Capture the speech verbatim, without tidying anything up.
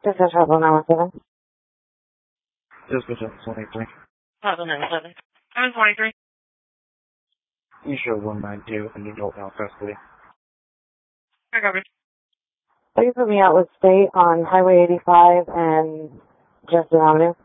Dispatch Hotline nine one seven. Dispatch one eighty-three. Hotline nine one seven. seven twenty-three. You show one ninety-two and you don't know custody. I got it. So you put me out with state on Highway eighty-five and Justin Avenue.